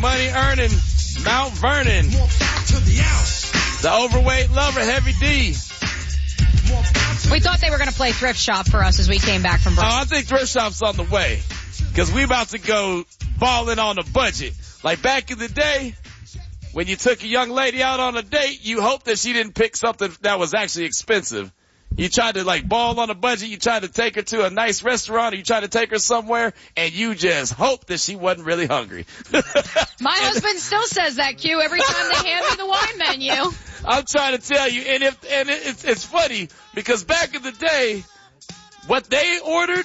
money-earning Mount Vernon. The overweight lover, Heavy D. We thought they were going to play Thrift Shop for us as we came back from break. I think Thrift Shop's on the way. Because we about to go balling on a budget. Like back in the day, when you took a young lady out on a date, you hoped that she didn't pick something that was actually expensive. You tried to like ball on a budget. You tried to take her to a nice restaurant, or you tried to take her somewhere, and you just hoped that she wasn't really hungry. My husband still says that, Q, every time they hand me the wine menu. I'm trying to tell you, and it's funny because back in the day, what they ordered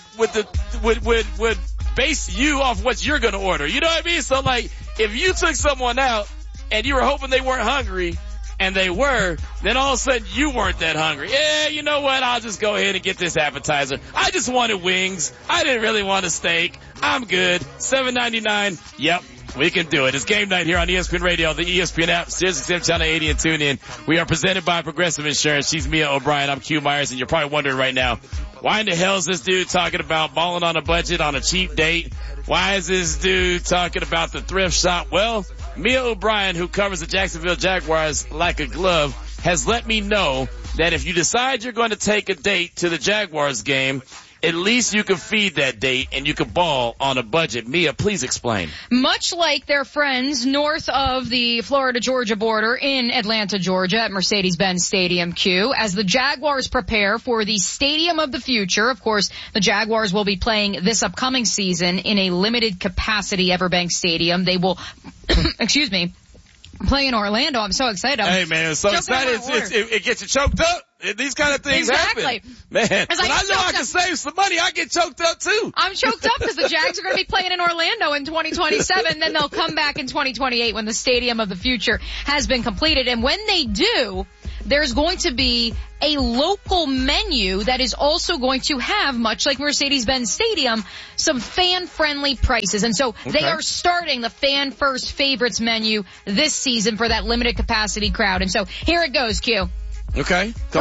would base you off what you're gonna order. You know what I mean? So like, if you took someone out and you were hoping they weren't hungry, and they were, then all of a sudden you weren't that hungry. Yeah, you know what? I'll just go ahead and get this appetizer. I just wanted wings. I didn't really want a steak. I'm good. $7.99. Yep, we can do it. It's game night here on ESPN Radio, the ESPN app, SiriusXM Channel 80, and tune in. We are presented by Progressive Insurance. She's Mia O'Brien. I'm Q Myers, and you're probably wondering right now, why in the hell is this dude talking about balling on a budget on a cheap date? Why is this dude talking about the thrift shop? Well, Mia O'Brien, who covers the Jacksonville Jaguars like a glove, has let me know that if you decide you're going to take a date to the Jaguars game, at least you can feed that date and you can ball on a budget. Mia, please explain. Much like their friends north of the Florida-Georgia border in Atlanta, Georgia at Mercedes-Benz Stadium, Q, as the Jaguars prepare for the Stadium of the Future. Of course, the Jaguars will be playing this upcoming season in a limited capacity Everbank Stadium. They will, excuse me, play in Orlando. I'm so excited. Hey man, it's so excited. It gets you choked up. These kind of things happen. Man, when I know I can save some money, I get choked up too. I'm choked up because the Jags are going to be playing in Orlando in 2027. Then they'll come back in 2028 when the Stadium of the Future has been completed. And when they do, there's going to be a local menu that is also going to have, much like Mercedes-Benz Stadium, some fan-friendly prices. And so they are starting the Fan First Favorites menu this season for that limited capacity crowd. And so here it goes, Q. Okay. For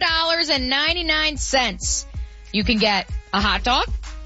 $4.99, you can get a hot dog.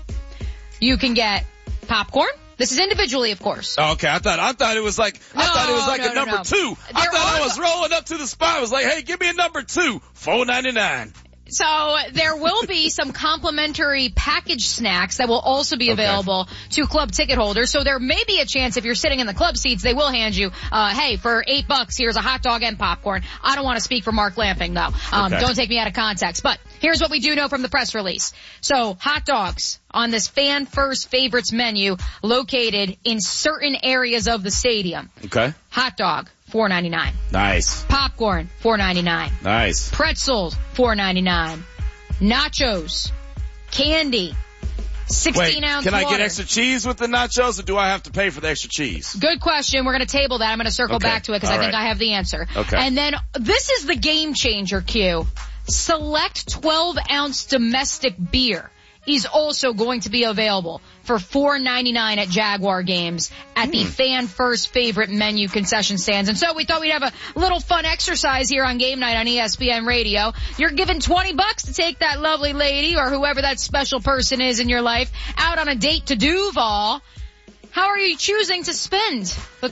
You can get popcorn. This is individually, of course. Oh, okay. I thought it was like a number two. I thought I was rolling up to the spot. I was like, hey, give me a number 2. $4.99. So there will be some complimentary packaged snacks that will also be available to club ticket holders. So there may be a chance if you're sitting in the club seats, they will hand you, hey, for $8, here's a hot dog and popcorn. I don't want to speak for Mark Lamping though. Don't take me out of context. But here's what we do know from the press release. So hot dogs on this Fan First Favorites menu located in certain areas of the stadium. Okay. Hot dog, $4.99. Nice. Popcorn, $4.99. Nice. Pretzels, $4.99. Nachos, candy, 16-ounce Can I water. get extra cheese with the nachos, or do I have to pay for the extra chease? Good question. We're going to table that. I'm going to circle back to it because I think I have the answer. Okay. And then this is the game changer, Q. Select 12-ounce domestic beer is also going to be available for $4.99 at Jaguar games at the Fan First Favorite menu concession stands. And so we thought we'd have a little fun exercise here on Game Night on ESPN Radio. You're given $20 to take that lovely lady or whoever that special person is in your life out on a date to Duval. How are you choosing to spend the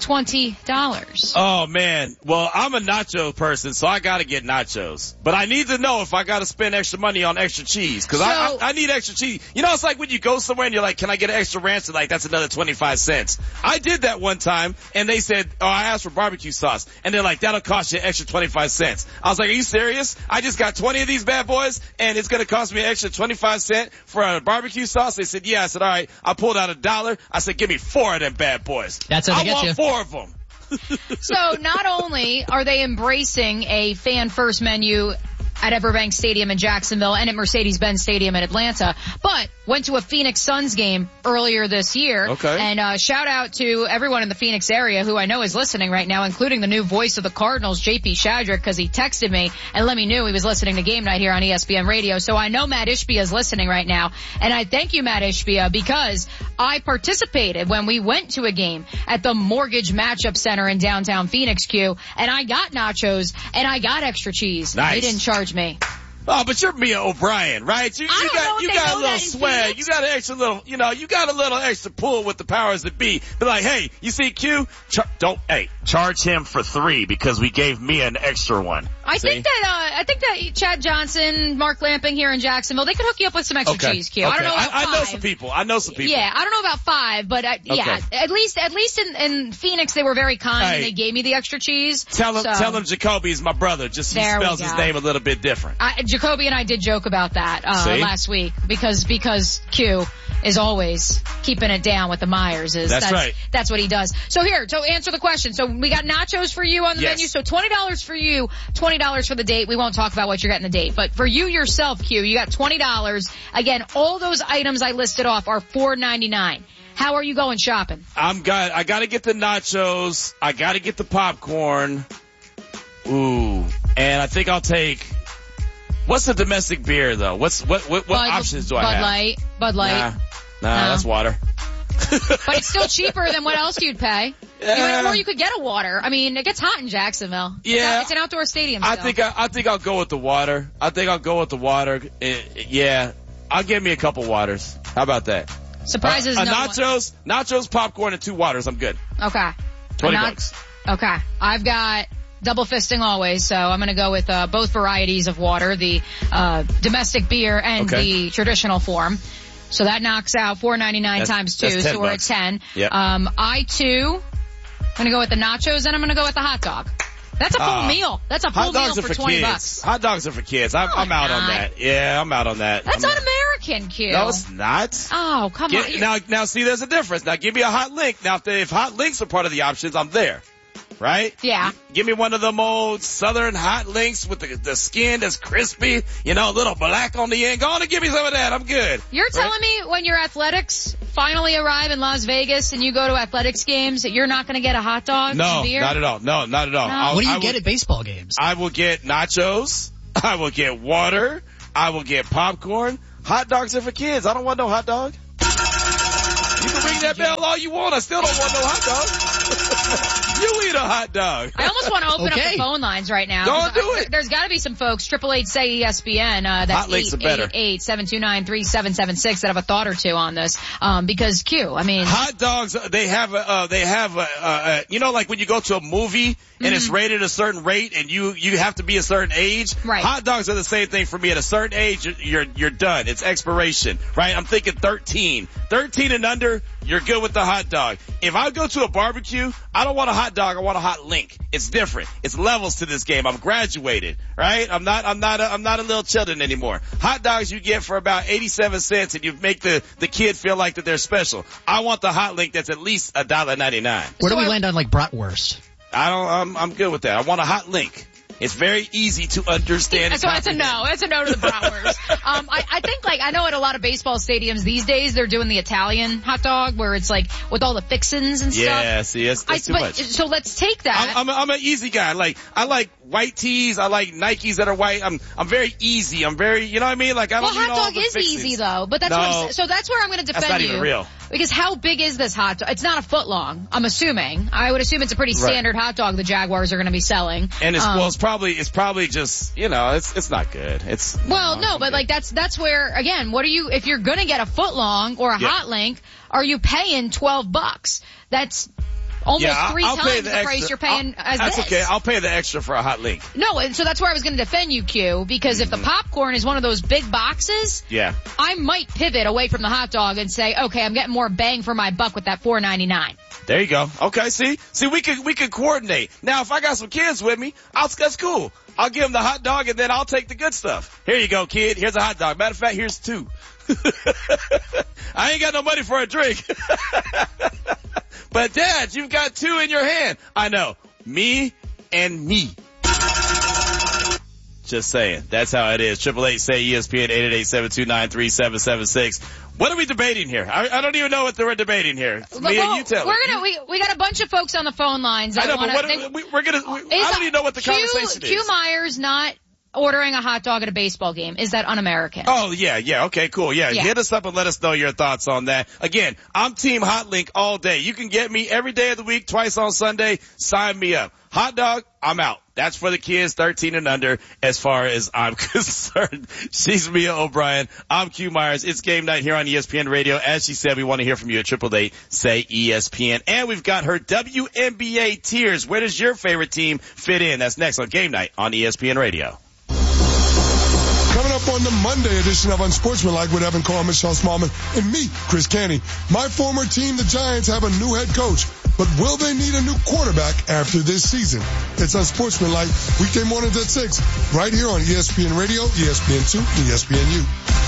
$20? Oh man. Well, I'm a nacho person, so I gotta get nachos. But I need to know if I gotta spend extra money on extra cheese. Cause I need extra cheese. You know, it's like when you go somewhere and you're like, can I get an extra ranch? And like, that's another 25 cents. I did that one time and they said, I asked for barbecue sauce. And they're like, that'll cost you an extra 25 cents. I was like, are you serious? I just got 20 of these bad boys and it's gonna cost me an extra 25 cents for a barbecue sauce? They said, yeah. I said, all right. I pulled out $1. I said, give me 4 of them bad boys. That's how they get you. I want 4 of them. So not only are they embracing a fan first menu at Everbank Stadium in Jacksonville and at Mercedes-Benz Stadium in Atlanta, but went to a Phoenix Suns game earlier this year. Okay. And shout out to everyone in the Phoenix area who I know is listening right now, including the new voice of the Cardinals, JP Shadrick, because he texted me and let me know he was listening to Game Night here on ESPN Radio. So I know Matt Ishbia is listening right now. And I thank you, Matt Ishbia, because I participated when we went to a game at the Mortgage Matchup Center in downtown Phoenix, Q, and I got nachos and I got extra cheese. Nice. They didn't charge me. Oh, but you're Mia O'Brien, right? You got a little swag. You got an extra little, you got a little extra pull with the powers that be. But like, hey, you see Q? Charge him for 3 because we gave Mia an extra one. I think that Chad Johnson, Mark Lamping here in Jacksonville, they could hook you up with some extra cheese, Q. Okay. I don't know about 5. I know some people. Yeah, I don't know about 5, but yeah, at least in Phoenix they were very kind and they gave me the extra cheese. Tell him Jacoby's my brother. Just he spells his name a little bit different. Jacoby and I did joke about that last week because Q is always keeping it down with the Myers. That's right. That's what he does. So answer the question. So we got nachos for you on the menu. So $20 for you, $20 for the date. We won't talk about what you're getting the date, but for you yourself, Q, you got $20. Again, all those items I listed off are $4.99. How are you going shopping? I got to get the nachos. I got to get the popcorn. Ooh, and I think I'll take. What's the domestic beer though? What options do I have? Bud Light. Nah, that's water. But it's still cheaper than what else you'd pay. Or you could get a water. I mean, it gets hot in Jacksonville. Yeah. It's an outdoor stadium. I think I'll go with the water. Yeah. I'll get me a couple waters. How about that? Surprises nachos, popcorn, and 2 waters. I'm good. Okay. $20. Okay. I've got double fisting always, so I'm going to go with both varieties of water, the domestic beer and the traditional form. So that knocks out $4.99 times 2, so we're at 10. Yep. I too, I'm going to go with the nachos, and I'm going to go with the hot dog. That's a full meal. That's a full meal for $20. Hot dogs are for kids. I'm out on that. Yeah, I'm out on that. That's un-American, Q. No, it's not. Oh, come on. Now, see, there's a difference. Now, give me a hot link. Now, if hot links are part of the options, I'm there. Right? Yeah. Give me one of them old southern hot links with the skin that's crispy, a little black on the end. Go on and give me some of that. I'm good. You're telling me when your athletics finally arrive in Las Vegas and you go to athletics games that you're not going to get a hot dog? No, beer? Not at all. No, not at all. No. What do you get at baseball games? I will get nachos. I will get water. I will get popcorn. Hot dogs are for kids. I don't want no hot dog. You can ring that bell all you want. I still don't want no hot dog. You eat a hot dog. I almost want to open up the phone lines right now. Don't do it. There's got to be some folks, 888-SAY-ESPN, that's 888-729-3776 that have a thought or two on this. Because Q, I mean. Hot dogs, they have like when you go to a movie and it's rated a certain rate and you have to be a certain age. Right. Hot dogs are the same thing for me. At a certain age, you're done. It's expiration, right? I'm thinking 13. 13 and under, you're good with the hot dog. If I go to a barbecue, I don't want a hot dog. I want a hot link. It's different. It's levels to this game. I'm graduated, right? I'm not a little children anymore. Hot dogs you get for about 87 cents and you make the kid feel like that they're special. I want the hot link that's at least $1.99. Where do we land on like bratwurst? I'm good with that. I want a hot link. It's very easy to understand. So that's a no. That's a no to the bratwurst. I think I know at a lot of baseball stadiums these days they're doing the Italian hot dog where it's like with all the fixins and stuff. Yeah, see, that's too much. So let's take that. I'm an easy guy. I like white tees. I like Nikes that are white. I'm very easy. I'm very, you know what I mean? Like I don't need all the fixins. Well, hot dog is easy though, but that's so that's where I'm going to defend you. That's not even real. Because how big is this hot dog? It's not a foot long, I'm assuming. I would assume it's a pretty standard hot dog the Jaguars are going to be selling. And it's probably just, it's not good. But that's where, again, if you're going to get a foot long or a hot link, are you paying $12? That's almost 3 times the price you're paying That's okay. I'll pay the extra for a hot link. No, and so that's where I was going to defend you, Q, because if the popcorn is one of those big boxes, I might pivot away from the hot dog and say, okay, I'm getting more bang for my buck with that $4.99. There you go. Okay, see, we could coordinate. Now, if I got some kids with me, that's cool. I'll give them the hot dog and then I'll take the good stuff. Here you go, kid. Here's a hot dog. Matter of fact, here's 2. I ain't got no money for a drink. But Dad, you've got 2 in your hand. I know. Me and me. Just saying. That's how it is. 888-SAY-ESPN, 888-729-3776. What are we debating here? I don't even know what we're debating here. Mia, you tell me. We got a bunch of folks on the phone lines. I know, but I don't even know what the conversation is. Q Myers not ordering a hot dog at a baseball game. Is that un-American? Oh, yeah. Okay, cool. Yeah, hit us up and let us know your thoughts on that. Again, I'm Team Hot Link all day. You can get me every day of the week, twice on Sunday. Sign me up. Hot dog, I'm out. That's for the kids 13 and under as far as I'm concerned. She's Mia O'Brien. I'm Q Myers. It's game night here on ESPN Radio. As she said, we want to hear from you at 888-SAY-ESPN. And we've got her WNBA tiers. Where does your favorite team fit in? That's next on Game Night on ESPN Radio. Coming up on the Monday edition of Unsportsmanlike with Evan Carr, Michelle Smallman, and me, Chris Canty. My former team, the Giants, have a new head coach, but will they need a new quarterback after this season? It's Unsportsmanlike, weekday mornings at 6, right here on ESPN Radio, ESPN2, and ESPNU.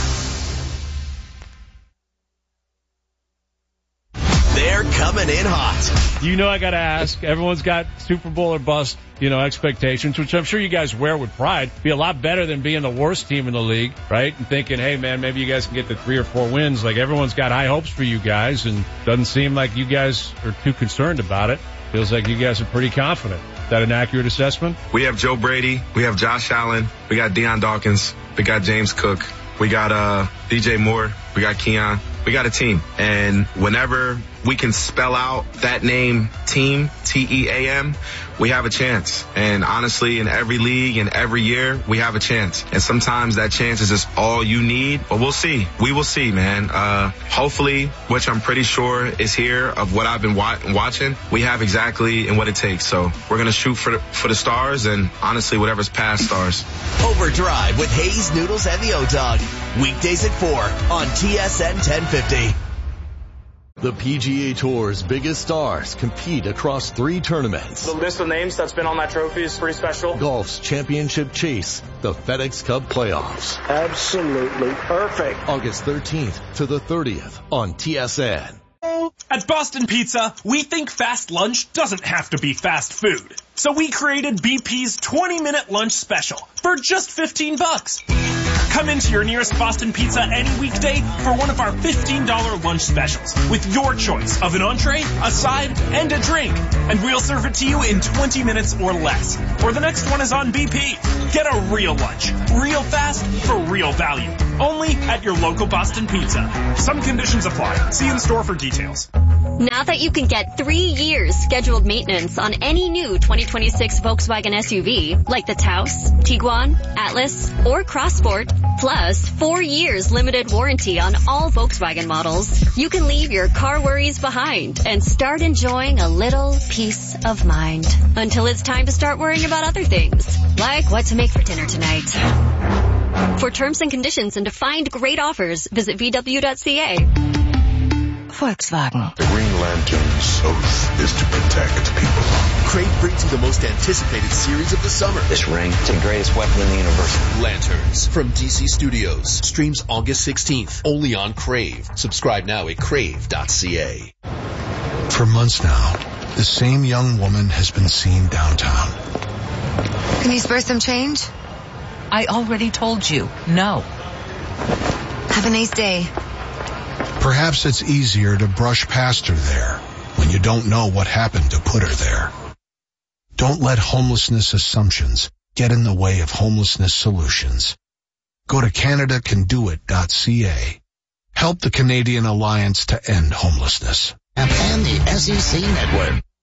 They're coming in hot. You know I got to ask. Everyone's got Super Bowl or bust, expectations, which I'm sure you guys wear with pride. Be a lot better than being the worst team in the league, right? And thinking, hey, man, maybe you guys can get to 3 or 4 wins. Like, everyone's got high hopes for you guys, and doesn't seem like you guys are too concerned about it. Feels like you guys are pretty confident. Is that an accurate assessment? We have Joe Brady. We have Josh Allen. We got Deion Dawkins. We got James Cook. We got DJ Moore. We got Keon. We got a team. And whenever we can spell out that name, team, T-E-A-M, we have a chance. And honestly, in every league and every year, we have a chance. And sometimes that chance is just all you need. But we'll see. We will see, man. Hopefully, which I'm pretty sure is here of what I've been watching, we have exactly and what it takes. So we're going to shoot for the stars, and honestly, whatever's past stars. Overdrive with Hayes, Noodles, and the O-Dog. Weekdays at 4 on TSN 1050. The PGA Tour's biggest stars compete across 3 tournaments. The list of names that's been on that trophy is pretty special. Golf's championship chase, the FedEx Cup playoffs. Absolutely perfect. August 13th to the 30th on TSN. At Boston Pizza, we think fast lunch doesn't have to be fast food. So we created BP's 20-minute lunch special for just $15. Come into your nearest Boston Pizza any weekday for one of our $15 lunch specials with your choice of an entree, a side, and a drink. And we'll serve it to you in 20 minutes or less. Or the next one is on BP. Get a real lunch, real fast, for real value. Only at your local Boston Pizza. Some conditions apply. See in store for details. Now that you can get 3 years scheduled maintenance on any new 2026 Volkswagen SUV, like the Taos, Tiguan, Atlas, or Crossport, plus 4 years limited warranty on all Volkswagen models, you can leave your car worries behind and start enjoying a little peace of mind. Until it's time to start worrying about other things, like what to make for dinner tonight. For terms and conditions and to find great offers, visit VW.ca. Volkswagen. The Green Lantern's oath is to protect people. Crave brings you the most anticipated series of the summer. This ring, it's the greatest weapon in the universe. Lanterns from DC Studios. Streams August 16th. Only on Crave. Subscribe now at crave.ca. For months now, the same young woman has been seen downtown. Can you spare some change? I already told you, no. Have a nice day. Perhaps it's easier to brush past her there when you don't know what happened to put her there. Don't let homelessness assumptions get in the way of homelessness solutions. Go to CanadaCanDoIt.ca. Help the Canadian Alliance to End Homelessness. And the SEC Network.